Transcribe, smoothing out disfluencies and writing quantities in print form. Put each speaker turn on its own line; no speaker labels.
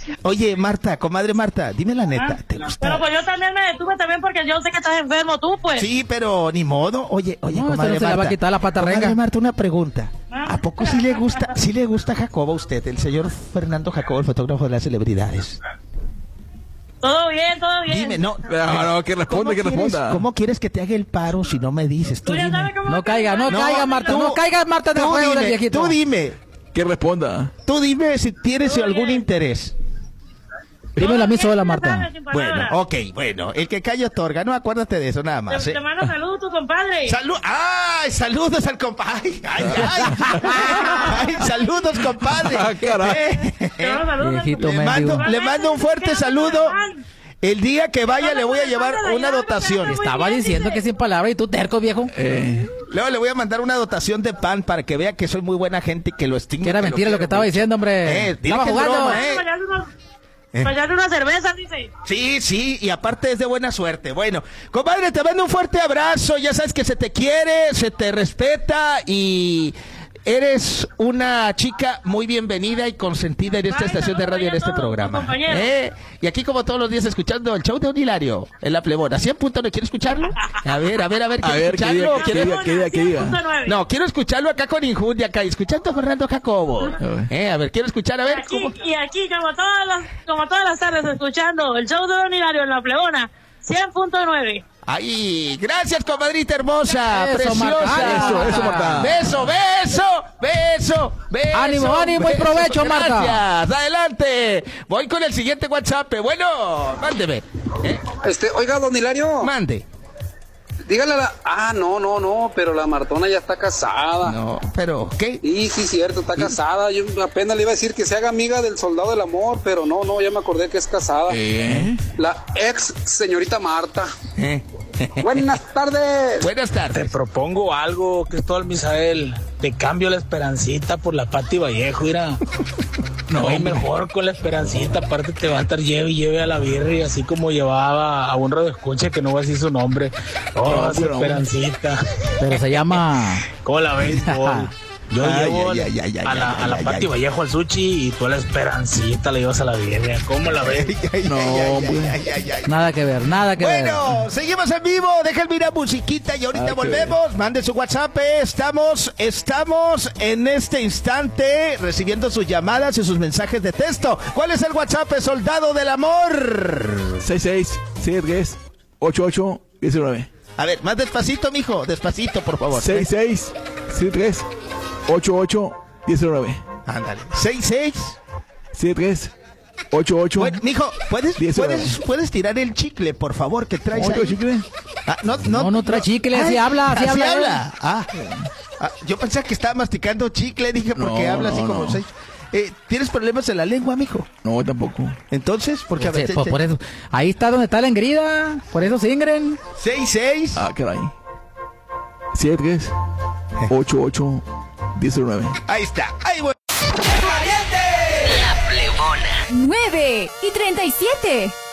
Oye, Marta, comadre Marta, dime la neta, ¿te gusta?
Pero pues yo también me detuve también porque yo sé que estás enfermo tú, pues.
Sí, pero ni modo. Oye,
No,
comadre
no se le va a quitar la pata renga.
Comadre Marta, una pregunta. ¿A poco sí le gusta Jacobo a usted, el señor Fernando Jacobo, el fotógrafo de las celebridades?
Todo bien, todo bien.
Dime, no,
que responda.
¿Cómo quieres que te haga el paro si no me dices? Tú
Tú ya
dime.
sabes cómo
No caiga, Marta, no caiga, Marta, en el juego del viejito.
Tú dime,
Que responda.
tú dime si tienes
Todo
algún
bien.
interés.
Dímelo a mí sola, Marta.
Bueno, ok, bueno, el que calla otorga, no acuérdate de eso nada más.
Te mando saludos tu compadre.
¡Ay! Saludos al compadre. ¡Ay! Saludos, compadre.
Ah, caray.
Te mando saludos.
Viejito
Le
mendigo.
mando un fuerte saludo. El día que vaya le voy a llevar una dotación.
Estaba diciendo que sin palabra y tú terco, viejo.
Luego le voy a mandar una dotación de pan para que vea que soy muy buena gente y que lo estimo.
Que era mentira lo que estaba diciendo, hombre.
dile
Estaba
que es
jugando.
broma,
Vayas una cerveza, dice.
Sí, y aparte es de buena suerte. Bueno, compadre, te mando un fuerte abrazo. Ya sabes que se te quiere, se te respeta y eres una chica muy bienvenida y consentida en esta estación de radio, en este programa. Y aquí como todos los días escuchando el show de Don Hilario en La Plebona. ¿100.9? ¿Quieres escucharlo? A ver, ¿quiero escucharlo?
¿Qué diga?
No, quiero escucharlo acá con Injundia, acá, escuchando a Fernando Jacobo. A ver, quiero escuchar, a ver.
Y aquí, como todas las tardes, escuchando el show de Don Hilario en La Plebona, 100.9.
Ay, gracias, comadrita hermosa,
Eso,
preciosa.
Marta.
Eso, Marta.
Beso.
Ánimo y provecho, Marta.
Gracias, adelante. Voy con el siguiente WhatsApp. Bueno, mándeme.
Oiga, don Hilario.
Mande.
Dígale a la... no, pero la Martona ya está casada.
No, pero, ¿qué?
Sí, cierto, está casada. Yo apenas le iba a decir que se haga amiga del soldado del amor, pero no, ya me acordé que es casada. La ex señorita Marta. Buenas tardes.
Buenas tardes.
Te propongo algo, Cristóbal Misael. Te cambio la Esperancita por la Pati Vallejo, mira. No, hay mejor con la Esperancita. Aparte te va a estar lleve a la birria, así como llevaba a un radioescucha que no voy a decir su nombre. Esperancita.
Pero se llama...
¿Cómo la ves, Paul? Yo llevo a la Pati Vallejo al sushi y tú a la Esperancita le llevas a la birria. ¿Cómo la ves?
Nada que ver.
Bueno, seguimos en vivo. Déjenme una musiquita y ahorita volvemos. Mande su WhatsApp. Estamos en este instante recibiendo sus llamadas y sus mensajes de texto. ¿Cuál es el WhatsApp, soldado del amor?
66-73-88-19.
A ver, más despacito, mijo. Despacito, por favor.
66-73-88-19.
Ándale. 66.
73-88.
Bueno, mijo, ¿puedes tirar el chicle, por favor, que traes
¿Otro
ahí?
chicle?
No trae chicle, así habla.
Yo pensé que estaba masticando chicle, dije, porque habla así como... ¿Tienes problemas en la lengua, mijo?
No, tampoco.
Entonces, porque a veces...
Por eso. Ahí está donde está la engrida. Por eso se ingren.
66.
Ah, caray. 73-88-19.
Ahí está. Ahí voy.
La Plebona. 9:37.